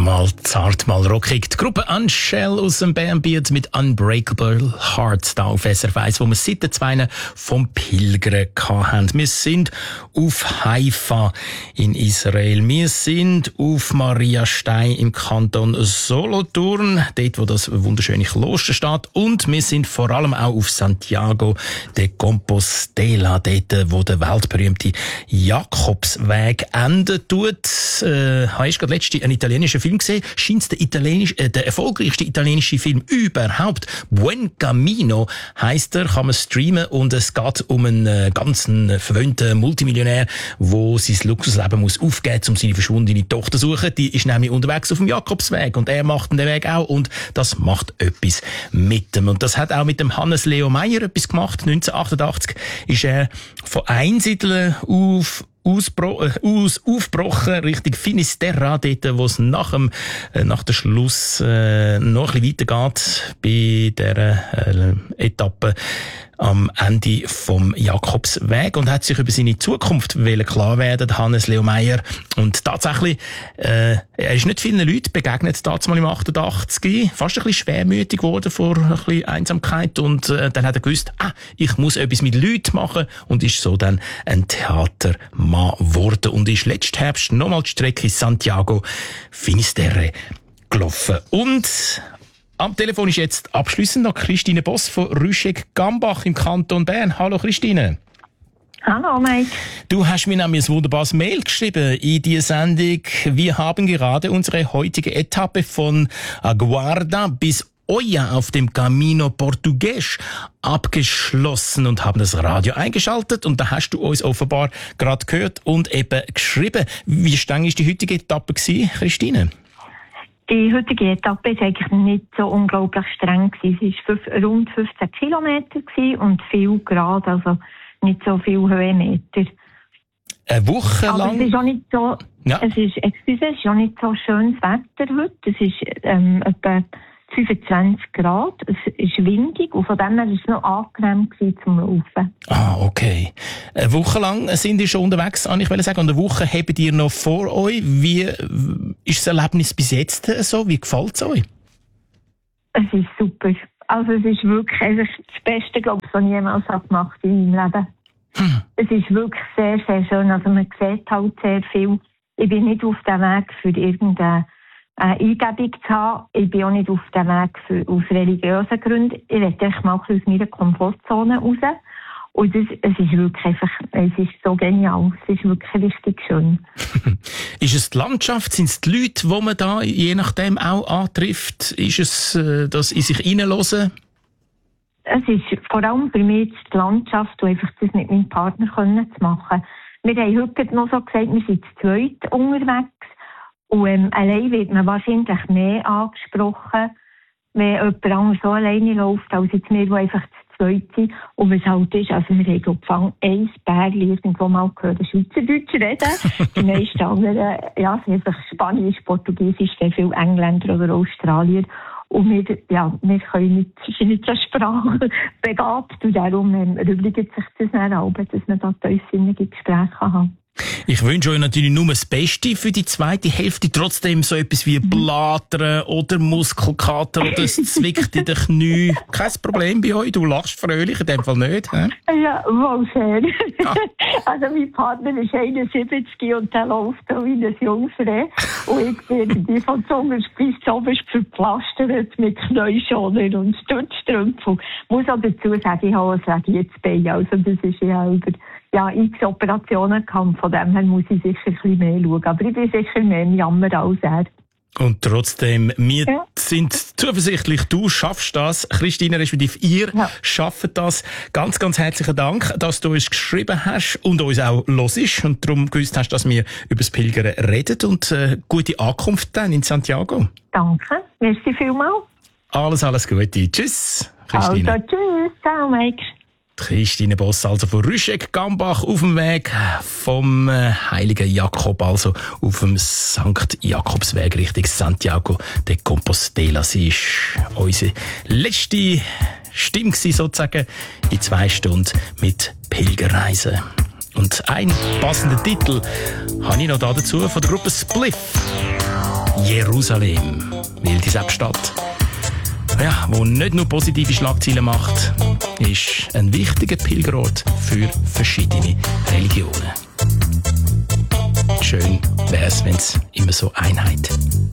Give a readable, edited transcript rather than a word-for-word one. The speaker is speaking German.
Mal zart, mal rockig. Die Gruppe Unshell aus dem Bernbiet mit Unbreakable Hearts da auf SRF 1, wo wir seit den zwei vom Pilgern hatten. Wir sind auf Haifa in Israel. Wir sind auf Mariastein im Kanton Solothurn, dort, wo das wunderschöne Kloster steht. Und wir sind vor allem auch auf Santiago de Compostela, dort, wo der weltberühmte Jakobsweg endet tut. Hast du gerade letztens einen italienischen Film gesehen? Scheint es der erfolgreichste italienische Film überhaupt. Buen Camino heisst er, kann man streamen, und es geht um einen ganz verwöhnten Multimillionär, der sein Luxusleben muss aufgeben, um seine verschwundene Tochter zu suchen. Die ist nämlich unterwegs auf dem Jakobsweg und er macht den Weg auch, und das macht etwas mit ihm. Und das hat auch mit dem Hannes Leo Meyer etwas gemacht. 1988 ist er von Einsiedeln aufgebrochen Richtung Finisterra, dort, wo es nach dem Schluss noch ein bisschen weitergeht bei dieser Etappe am Ende vom Jakobsweg, und hat sich über seine Zukunft klar werden, Hannes Leo Meyer. Und tatsächlich, er ist nicht vielen Leuten begegnet, damals im 88, fast ein bisschen schwermütig geworden vor ein bisschen Einsamkeit, und dann hat er gewusst, ich muss etwas mit Leuten machen, und ist so dann ein Theatermann geworden und ist letzten Herbst nochmal die Strecke Santiago Finisterre gelaufen. Und am Telefon ist jetzt abschliessend noch Christine Boss von Rüschegg-Gambach im Kanton Bern. Hallo Christine. Hallo Mike. Du hast mir nämlich ein wunderbares Mail geschrieben in die Sendung. Wir haben gerade unsere heutige Etappe von Guarda bis Oia auf dem Camino Portugues abgeschlossen und haben das Radio eingeschaltet, und da hast du uns offenbar gerade gehört und eben geschrieben. Wie streng war die heutige Etappe gewesen, Christine? Die heutige Etappe war eigentlich nicht so unglaublich streng. Es war rund 15 Kilometer und viel Grad, also nicht so viel Höhenmeter. Eine Woche lang? Aber es ist auch nicht so, ja. Es ist auch nicht so schönes Wetter heute. Es ist etwa 25 Grad, es ist windig, und von dem her war es noch angenehm zum Laufen. Okay. Eine Woche lang sind ihr schon unterwegs, kann ich sagen, und eine Woche habt ihr noch vor euch. Wie ist das Erlebnis bis jetzt so? Wie gefällt es euch? Es ist super. Also es ist wirklich das Beste, glaube ich, was ich jemals gemacht habe in meinem Leben. Es ist wirklich sehr, sehr schön. Also man sieht halt sehr viel. Ich bin nicht auf dem Weg für irgendeine Eingebung zu haben. Ich bin auch nicht auf dem Weg aus religiösen Gründen. Ich will echt mal aus meiner Komfortzone raus. Und es ist wirklich einfach, es ist so genial. Es ist wirklich richtig schön. Ist es die Landschaft? Sind es die Leute, die man da je nachdem auch antrifft? Ist es das in sich hineinhören? Es ist vor allem für mich die Landschaft, und einfach das mit meinem Partner zu machen. Wir haben heute noch so gesagt, wir sind zu zweit unterwegs. Und allein wird man wahrscheinlich mehr angesprochen, wenn jemand anderes so alleine läuft, als jetzt wir, die einfach zu zweit sind. Und was halt ist, also wir haben, glaube ich, ein Bärli irgendwo mal gehört, Schweizerdeutsch reden. Die meisten anderen, ja, sind einfach Spanisch, Portugiesisch, sehr viele Engländer oder Australier. Und wir können nicht so sprachbegabt, und darum erübrigt sich das dann auch, dass man da tiefsinnige Gespräche haben. Ich wünsche euch natürlich nur das Beste für die zweite Hälfte. Trotzdem so etwas wie Blatern oder Muskelkater oder es zwickt in den Knien. Kein Problem bei euch. Du lachst fröhlich, in dem Fall nicht. He? Ja, wohl sehr. Ja. Also mein Partner ist 71 und der läuft da wie ein Jungfrau. Und ich bin die von Zungenspitze bis oberst verpflastert mit Knäuschonern und Stützstrümpfen. Ich muss auch dazu sagen, ich habe ein Radiatsbein. Also das ist ja über x Operationen gehabt. Von dem her muss ich sicher ein bisschen mehr schauen. Aber ich bin sicher mehr im Jammer als er. Und trotzdem, wir sind zuversichtlich, du schaffst das. Christine, respektive ihr schafft das. Ganz, ganz herzlichen Dank, dass du uns geschrieben hast und uns auch hörst und darum gewusst hast, dass wir über das Pilgern reden, und gute Ankunft dann in Santiago. Danke, merci vielmals. Alles Gute. Tschüss, Christine. Also, tschüss. Ciao, Mike. Christine Boss, also von Rüschegg-Gambach auf dem Weg vom Heiligen Jakob, also auf dem Sankt Jakobsweg Richtung Santiago de Compostela. Sie war unsere letzte Stimme sozusagen in 2 Stunden mit Pilgerreisen. Und ein passender Titel habe ich noch dazu von der Gruppe Spliff. Jerusalem. Weil diese Stadt, ja, wo nicht nur positive Schlagzeilen macht, ist ein wichtiger Pilgerort für verschiedene Religionen. Schön wäre es, wenn es immer so Einheit